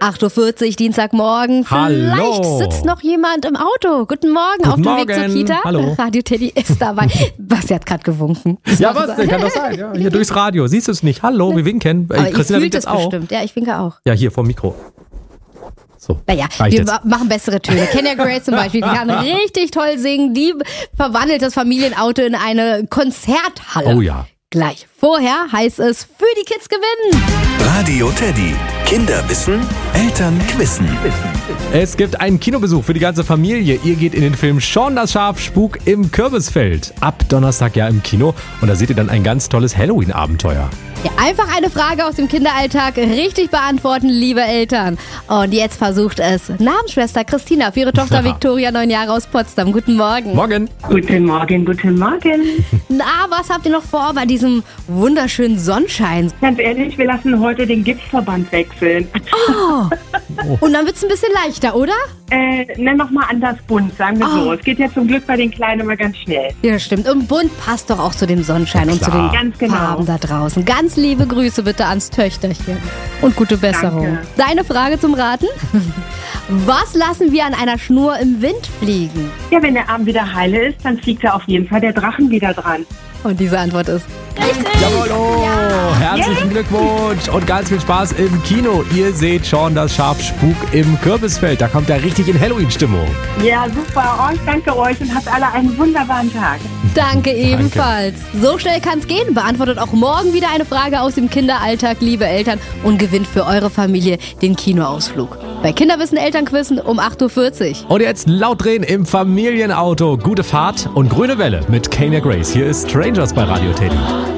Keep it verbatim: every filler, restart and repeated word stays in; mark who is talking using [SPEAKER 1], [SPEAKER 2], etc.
[SPEAKER 1] acht Uhr vierzig, Dienstagmorgen. Vielleicht
[SPEAKER 2] Hallo.
[SPEAKER 1] sitzt noch jemand im Auto. Guten Morgen,
[SPEAKER 2] Guten
[SPEAKER 1] auf dem
[SPEAKER 2] Morgen.
[SPEAKER 1] Weg zur Kita.
[SPEAKER 2] Hallo.
[SPEAKER 1] Radio Teddy ist dabei. Basti hat gerade gewunken. Das
[SPEAKER 2] Ja,
[SPEAKER 1] macht
[SPEAKER 2] was?
[SPEAKER 1] er.
[SPEAKER 2] Kann das sein? Ja, hier durchs Radio. Siehst du es nicht? Hallo, wir winken.
[SPEAKER 1] Aber
[SPEAKER 2] Ey,
[SPEAKER 1] ich
[SPEAKER 2] Christina
[SPEAKER 1] fühle
[SPEAKER 2] winkt
[SPEAKER 1] das
[SPEAKER 2] jetzt auch.
[SPEAKER 1] bestimmt. Ja, ich winke auch.
[SPEAKER 2] Ja, hier vor dem Mikro. So.
[SPEAKER 1] Naja,
[SPEAKER 2] reicht
[SPEAKER 1] wir
[SPEAKER 2] jetzt.
[SPEAKER 1] ma- machen bessere Töne. Kenya Grace zum Beispiel, die kann richtig toll singen. Die verwandelt das Familienauto in eine Konzerthalle.
[SPEAKER 2] Oh ja.
[SPEAKER 1] Gleich. Vorher heißt es für die Kids gewinnen.
[SPEAKER 3] Radio Teddy. Kinder wissen, Eltern quissen.
[SPEAKER 2] Es gibt einen Kinobesuch für die ganze Familie. Ihr geht in den Film Shaun das Schaf, Spuk im Kürbisfeld. Ab Donnerstag ja im Kino. Und da seht ihr dann ein ganz tolles Halloween-Abenteuer.
[SPEAKER 1] Ja, einfach eine Frage aus dem Kinderalltag richtig beantworten, liebe Eltern. Und jetzt versucht es Namensschwester Christina für ihre Tochter
[SPEAKER 2] Ja.
[SPEAKER 1] Viktoria, neun Jahre aus Potsdam. Guten Morgen.
[SPEAKER 2] Morgen.
[SPEAKER 4] Guten Morgen, guten Morgen.
[SPEAKER 1] Na, was habt ihr noch vor bei diesem wunderschönen Sonnenschein?
[SPEAKER 4] Ganz ehrlich, wir lassen heute den Gipsverband wechseln.
[SPEAKER 1] Und dann wird's ein bisschen leichter, oder?
[SPEAKER 4] Äh, nenn noch mal anders bunt, sagen wir so.
[SPEAKER 1] Oh.
[SPEAKER 4] Es geht ja zum Glück bei den Kleinen immer ganz schnell.
[SPEAKER 1] Ja, stimmt. Und bunt passt doch auch zu dem Sonnenschein und zu den
[SPEAKER 2] klar.
[SPEAKER 4] Ganz genau.
[SPEAKER 1] Farben da draußen. Ganz liebe Grüße bitte ans Töchterchen. Und gute Besserung.
[SPEAKER 4] Danke.
[SPEAKER 1] Deine Frage zum Raten? Was lassen wir an einer Schnur im Wind fliegen?
[SPEAKER 4] Ja, wenn der Arm wieder heile ist, dann fliegt da auf jeden Fall der Drachen wieder dran.
[SPEAKER 1] Und diese Antwort ist richtig.
[SPEAKER 2] Jawohl, oh, herzlichen Glückwunsch und ganz viel Spaß im Kino. Ihr seht Shaun das Schaf, Spuk im Kürbisfeld. Da kommt er richtig in Halloween-Stimmung.
[SPEAKER 4] Ja, super. Und danke euch und habt alle einen wunderbaren Tag.
[SPEAKER 1] Danke ebenfalls. So schnell kann's gehen. Beantwortet auch morgen wieder eine Frage aus dem Kinderalltag, liebe Eltern, und gewinnt für eure Familie den Kinoausflug. Bei Kinderwissen Elternquissen um acht Uhr vierzig.
[SPEAKER 2] Und jetzt laut drehen im Familienauto. Gute Fahrt und grüne Welle mit Kenya Grace. Hier ist Strangers bei Radio Teddy.